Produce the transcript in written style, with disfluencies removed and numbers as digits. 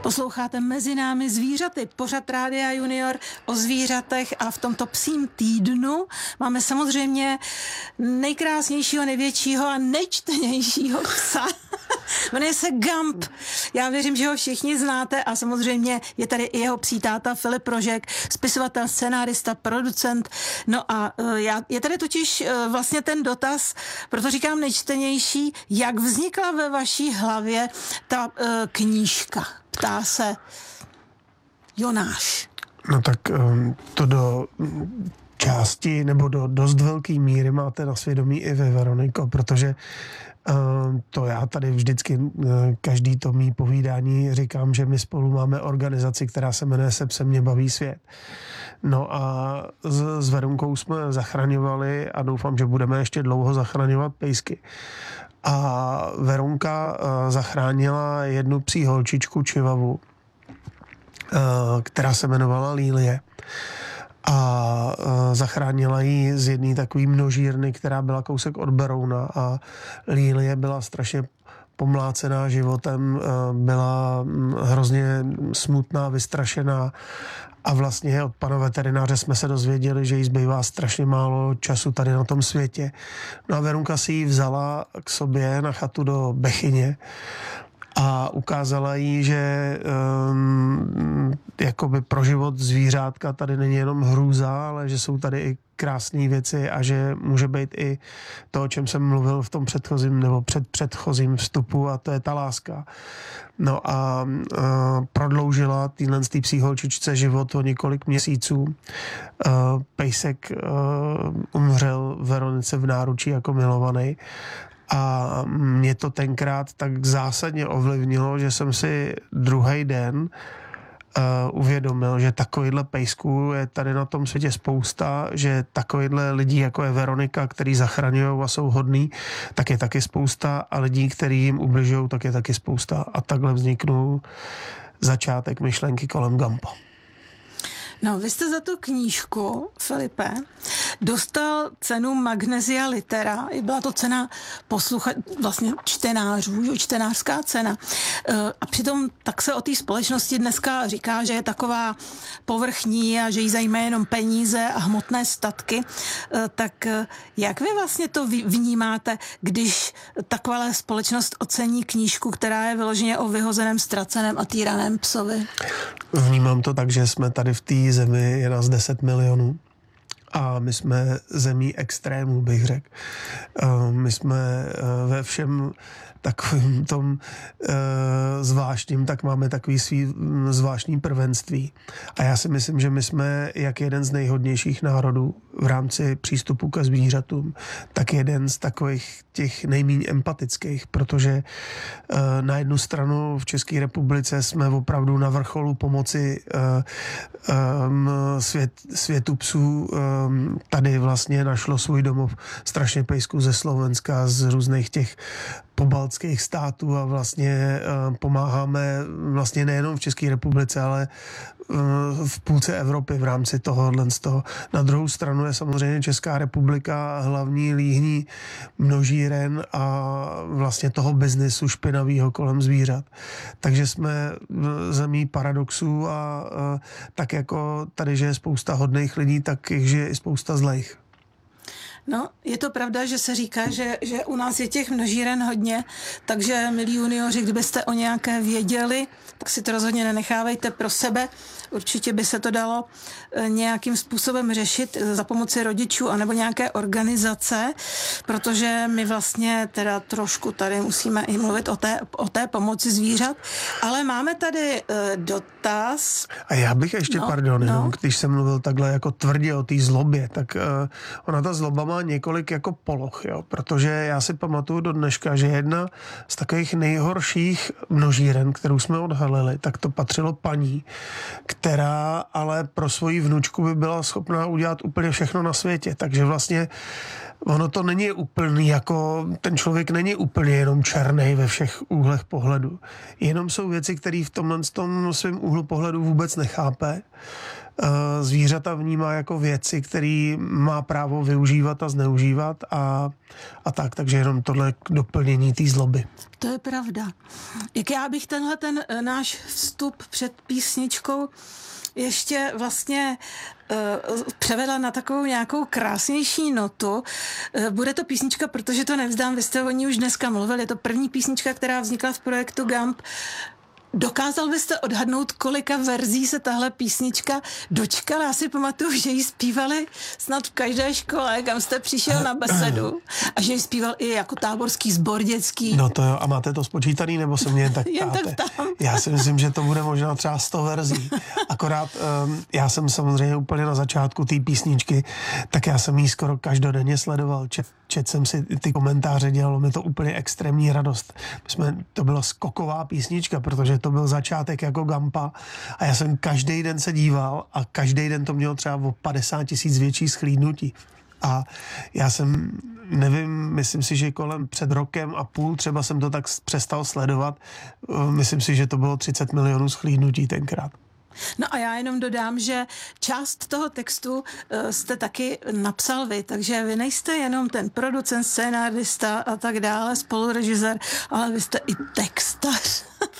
Posloucháte Mezi námi zvířaty, pořad Rádia Junior o zvířatech a v tomto psím týdnu máme samozřejmě nejkrásnějšího, největšího a nejčtenějšího psa. Jmenuje se Gump. Já věřím, že ho všichni znáte a samozřejmě je tady i jeho psí táta Filip Rožek, spisovatel, scenárista, producent. No a je tady totiž vlastně ten dotaz, proto říkám nejčtenější, jak vznikla ve vaší hlavě ta knížka? Ptá se Jonáš. No tak to do části nebo do dost velké míry máte na svědomí i vy, Veroniko, protože to já tady vždycky každý to mý povídání říkám, že my spolu máme organizaci, která se jmenuje Se psem mě baví svět. No a s Verunkou jsme zachraňovali a doufám, že budeme ještě dlouho zachraňovat pejsky. A Verunka zachránila jednu psí holčičku čivavu, která se jmenovala Lílie. A zachránila ji z jedné takové množírny, která byla kousek od Berouna a Lílie byla strašně pomlácená životem, byla hrozně smutná, vystrašená a vlastně od pana veterináře jsme se dozvěděli, že jí zbývá strašně málo času tady na tom světě. No a Verunka si ji vzala k sobě na chatu do Bechyně a ukázala jí, že jakoby pro život zvířátka tady není jenom hrůza, ale že jsou tady i krásné věci a že může být i to, o čem jsem mluvil v tom předchozím nebo předchozím vstupu, a to je ta láska. No a prodloužila téhle psí holčičce život o několik měsíců. Pejsek umřel Veronice v náručí jako milovaný. A mě to tenkrát tak zásadně ovlivnilo, že jsem si druhý den uvědomil, že takovýhle pejsků je tady na tom světě spousta, že takovýhle lidí, jako je Veronika, který zachraňují a jsou hodný, tak je taky spousta a lidí, který jim ubližují, tak je taky spousta. A takhle vzniknul začátek myšlenky kolem Gumpa. No, vy jste za tu knížku, Filipe, dostal cenu Magnesia Litera. Byla to cena vlastně čtenářů, čtenářská cena. A přitom tak se o té společnosti dneska říká, že je taková povrchní a že jí zajímají jenom peníze a hmotné statky. Tak jak vy vlastně to vnímáte, když taková společnost ocení knížku, která je vyloženě o vyhozeném, ztraceném a týraném psovi? Vnímám to tak, že jsme tady v té zemi, je nás 10 milionů a my jsme zemí extrémů, bych řekl. My jsme ve všem takovým tom zvláštním, tak máme takový svý zvláštní prvenství. A já si myslím, že my jsme jak jeden z nejhodnějších národů v rámci přístupu ke zvířatům, tak jeden z takových těch nejméně empatických, protože na jednu stranu v České republice jsme opravdu na vrcholu pomoci světu psů. Tady vlastně našlo svůj domov strašně pejsků ze Slovenska, z různých těch pobaltských států a vlastně pomáháme vlastně nejenom v České republice, ale v půlce Evropy v rámci tohohle z toho. Na druhou stranu je samozřejmě Česká republika hlavní líhní množíren a vlastně toho biznesu špinavého kolem zvířat. Takže jsme zemí paradoxů a tak jako tady, že je spousta hodných lidí, tak je i spousta zlejch. No, je to pravda, že se říká, že u nás je těch množíren hodně, takže milí junioři, kdybyste o nějaké věděli, tak si to rozhodně nenechávejte pro sebe. Určitě by se to dalo nějakým způsobem řešit za pomoci rodičů anebo nějaké organizace, protože my vlastně teda trošku tady musíme i mluvit o té pomoci zvířat, ale máme tady dotaz. A já bych ještě, jenom, když jsem mluvil takhle jako tvrdě o té zlobě, tak ona ta zloba má několik jako poloh, jo? Protože já si pamatuju do dneška, že jedna z takových nejhorších množíren, kterou jsme odhalili, tak to patřilo paní, která ale pro svoji vnučku by byla schopná udělat úplně všechno na světě. Takže vlastně ono to není úplný, jako ten člověk není úplně jenom černý ve všech úhlech pohledu. Jenom jsou věci, které v tomhle svém úhlu pohledu vůbec nechápe. Zvířata vnímá jako věci, které má právo využívat a zneužívat a tak, takže jenom tohle k doplnění té zloby. To je pravda. Jak já bych ten náš vstup před písničkou ještě vlastně převedla na takovou nějakou krásnější notu. Bude to písnička, protože to nevzdám, vy jste o ní už dneska mluvil, je to první písnička, která vznikla v projektu GAMP. Dokázal byste odhadnout, kolika verzí se tahle písnička dočkala? Já si pamatuju, že ji zpívali snad v každé škole, kam jste přišel na besedu a že ji zpíval i jako táborský sbor dětský. No to jo, a máte to spočítaný, nebo se mě jen tak jen ptáte? tak tam. Já si myslím, že to bude možná třeba 100 verzí. Akorát já jsem samozřejmě úplně na začátku té písničky, tak já jsem ji skoro každodenně sledoval. Četl jsem si ty komentáře, dělalo mi to úplně extrémní radost. To byla skoková písnička, protože to byl začátek jako Gampa a já jsem každý den se díval a každý den to mělo třeba o 50 000 větší shlídnutí. A já jsem, nevím, myslím si, že před rokem a půl třeba jsem to tak přestal sledovat. Myslím si, že to bylo 30 milionů shlídnutí tenkrát. No a já jenom dodám, že část toho textu jste taky napsal vy, takže vy nejste jenom ten producent, scénárista a tak dále, spolurežisér, ale vy jste i textař.